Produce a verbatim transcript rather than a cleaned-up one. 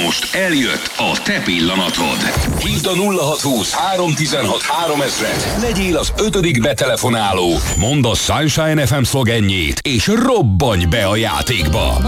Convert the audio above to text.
Most eljött a te pillanatod. Hívd a nulla hatszázhúsz három tizenhat háromezret. Legyél az ötödik betelefonáló. Mondd a Sunshine ef em szlogenjét, és robbanj be a játékba.